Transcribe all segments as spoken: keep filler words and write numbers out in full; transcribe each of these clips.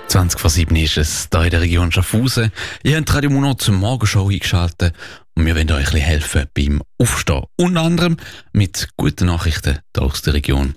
zwanzig vor sieben ist es, hier in der Region Schaffhausen. Ihr habt Radio Monat zur Morgenshow eingeschaltet und wir wollen euch ein bisschen helfen beim Aufstehen. Unter anderem mit guten Nachrichten hier aus der Region.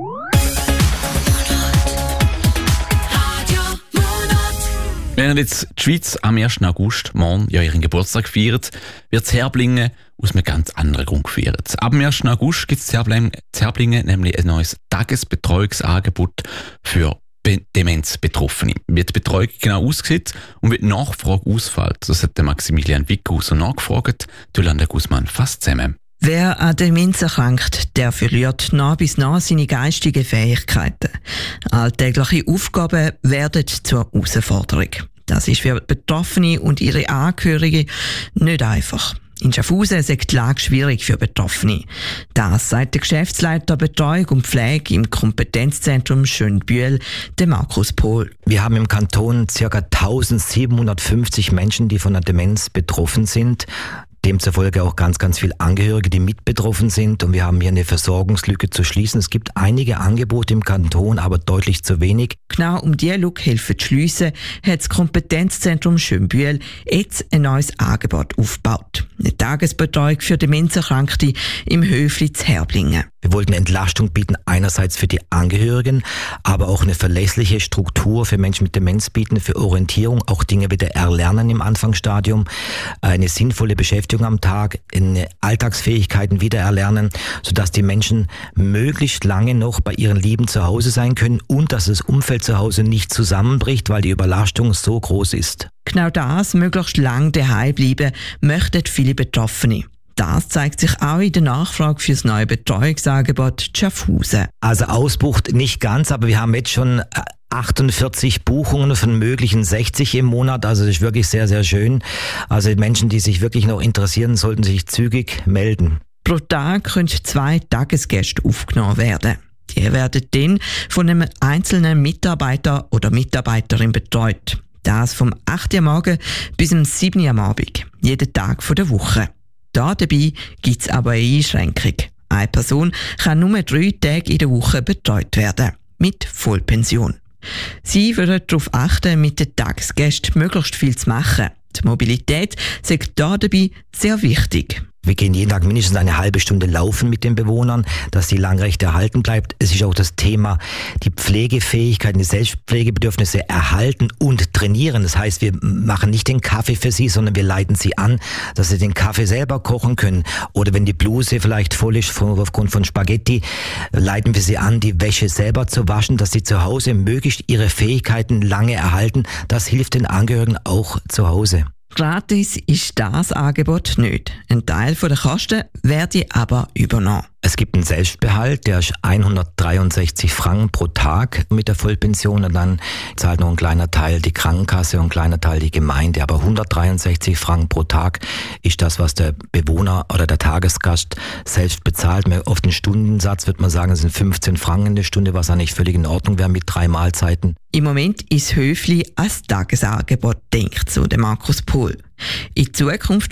Während jetzt die Schweiz am ersten August morgen ja ihren Geburtstag feiert, wird das Herblingen aus einem ganz anderen Grund gefeiert. Ab dem ersten August gibt es in Herblingen nämlich ein neues Tagesbetreuungsangebot für Demenzbetroffene. Wie die Betreuung genau aussieht und wie die Nachfrage ausfällt, das hat Maximilian Wickel so nachgefragt. Yolanda Guzman fasst zusammen. Wer an Demenz erkrankt, der verliert nach bis nach seine geistigen Fähigkeiten. Alltägliche Aufgaben werden zur Herausforderung. Das ist für Betroffene und ihre Angehörigen nicht einfach. In Schaffhausen ist die Lage schwierig für Betroffene. Das sagt der Geschäftsleiter Betreuung und Pflege im Kompetenzzentrum Schönbühl, der Markus Pohl. Wir haben im Kanton ca. eintausendsiebenhundertfünfzig Menschen, die von der Demenz betroffen sind. Demzufolge auch ganz, ganz viele Angehörige, die mit betroffen sind. Und wir haben hier eine Versorgungslücke zu schließen. Es gibt einige Angebote im Kanton, aber deutlich zu wenig. Genau um diese Lücke helfen zu schliessen, hat das Kompetenzzentrum Schönbühl jetzt ein neues Angebot aufgebaut. Eine Tagesbetreuung für Demenzerkrankte im Höfli zu Herblingen. Wir wollten Entlastung bieten, einerseits für die Angehörigen, aber auch eine verlässliche Struktur für Menschen mit Demenz bieten, für Orientierung, auch Dinge wieder erlernen im Anfangsstadium, eine sinnvolle Beschäftigung am Tag, eine Alltagsfähigkeiten wieder erlernen, sodass die Menschen möglichst lange noch bei ihren Lieben zu Hause sein können und dass das Umfeld zu Hause nicht zusammenbricht, weil die Überlastung so groß ist. Genau das, möglichst lang daheim bleiben, möchten viele Betroffene. Das zeigt sich auch in der Nachfrage für das neue Betreuungsangebot Schaffhausen. Also ausbucht nicht ganz, aber wir haben jetzt schon achtundvierzig Buchungen von möglichen sechzig im Monat. Also das ist wirklich sehr, sehr schön. Also Menschen, die sich wirklich noch interessieren, sollten sich zügig melden. Pro Tag können zwei Tagesgäste aufgenommen werden. Die werden dann von einem einzelnen Mitarbeiter oder Mitarbeiterin betreut. Das vom acht Uhr morgens bis um sieben Uhr am Abend, jeden Tag der Woche. Da dabei gibt es aber eine Einschränkung. Eine Person kann nur drei Tage in der Woche betreut werden, mit Vollpension. Sie würden darauf achten, mit den Tagesgästen möglichst viel zu machen. Die Mobilität ist da dabei sehr wichtig. Wir gehen jeden Tag mindestens eine halbe Stunde laufen mit den Bewohnern, dass die Langrecht erhalten bleibt. Es ist auch das Thema, die Pflegefähigkeiten, die Selbstpflegebedürfnisse erhalten und trainieren. Das heißt, wir machen nicht den Kaffee für sie, sondern wir leiten sie an, dass sie den Kaffee selber kochen können. Oder wenn die Bluse vielleicht voll ist aufgrund von Spaghetti, leiten wir sie an, die Wäsche selber zu waschen, dass sie zu Hause möglichst ihre Fähigkeiten lange erhalten. Das hilft den Angehörigen auch zu Hause. Gratis ist das Angebot nicht. Ein Teil der Kosten werde aber übernommen. Es gibt einen Selbstbehalt, der ist hundertdreiundsechzig Franken pro Tag mit der Vollpension und dann zahlt noch ein kleiner Teil die Krankenkasse und ein kleiner Teil die Gemeinde. Aber hundertdreiundsechzig Franken pro Tag ist das, was der Bewohner oder der Tagesgast selbst bezahlt. Auf den Stundensatz würde man sagen, es sind fünfzehn Franken in der Stunde, was eigentlich völlig in Ordnung wäre mit drei Mahlzeiten. Im Moment ist Höfli als Tagesangebot denkt, so der Markus Pohl. In Zukunft